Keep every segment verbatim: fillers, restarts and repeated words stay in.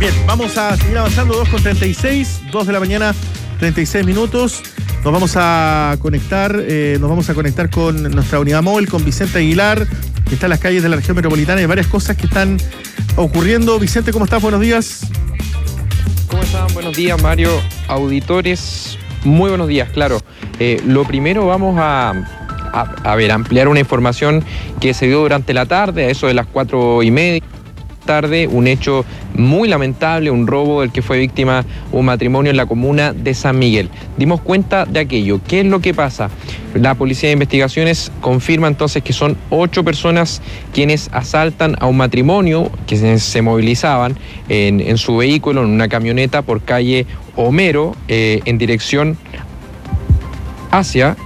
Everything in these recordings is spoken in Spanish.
Bien, vamos a seguir avanzando, dos con treinta y seis, dos de la mañana, treinta y seis minutos. Nos vamos a conectar, eh, nos vamos a conectar con nuestra unidad móvil, con Vicente Aguilar, que está en las calles de la región metropolitana. Hay varias cosas que están ocurriendo. Vicente, ¿cómo estás? Buenos días. ¿Cómo están? Buenos días, Mario. Auditores, muy buenos días, claro. Eh, lo primero vamos a, a, a ver, ampliar una información que se dio durante la tarde, a eso de las cuatro y media. Tarde, un hecho muy lamentable, un robo del que fue víctima un matrimonio en la comuna de San Miguel. Dimos cuenta de aquello. ¿Qué es lo que pasa? La Policía de Investigaciones confirma entonces que son ocho personas quienes asaltan a un matrimonio que se, se movilizaban en, en su vehículo, en una camioneta por calle Homero, eh, en dirección hacia,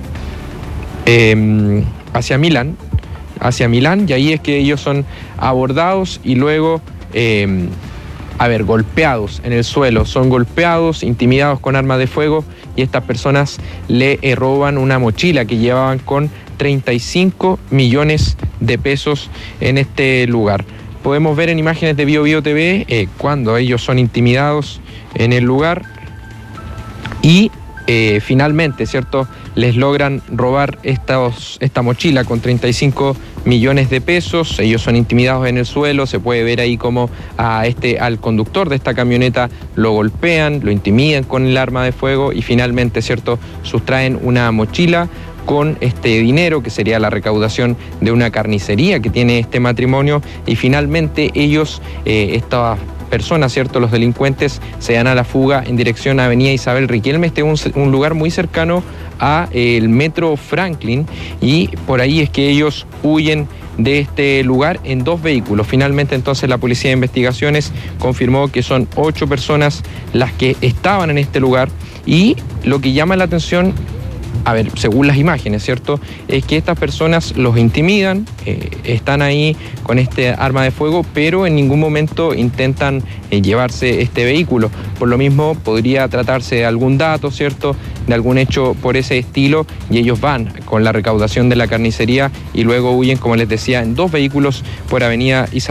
eh, hacia Milán. hacia Milán, y ahí es que ellos son abordados y luego, eh, a ver, golpeados en el suelo, son golpeados, intimidados con armas de fuego, y estas personas le eh, roban una mochila que llevaban con treinta y cinco millones de pesos en este lugar. Podemos ver en imágenes de Bio Bio T V eh, cuando ellos son intimidados en el lugar y eh, finalmente, ¿cierto?, les logran robar estos, esta mochila con treinta y cinco millones de pesos. Ellos son intimidados en el suelo, se puede ver ahí como a este, al conductor de esta camioneta lo golpean, lo intimidan con el arma de fuego y finalmente, ¿cierto?, sustraen una mochila con este dinero que sería la recaudación de una carnicería que tiene este matrimonio, y finalmente ellos, eh, estas personas, ¿cierto?, los delincuentes, se dan a la fuga en dirección a Avenida Isabel Riquelme. Este es un, un lugar muy cercano a eh, el Metro Franklin, y por ahí es que ellos huyen de este lugar en dos vehículos. Finalmente entonces la Policía de Investigaciones confirmó que son ocho personas las que estaban en este lugar, y lo que llama la atención, a ver, según las imágenes, ¿cierto?, es que estas personas los intimidan, eh, están ahí con este arma de fuego, pero en ningún momento intentan eh, llevarse este vehículo. Por lo mismo, podría tratarse de algún dato, ¿cierto?, de algún hecho por ese estilo, y ellos van con la recaudación de la carnicería y luego huyen, como les decía, en dos vehículos por Avenida Isabel.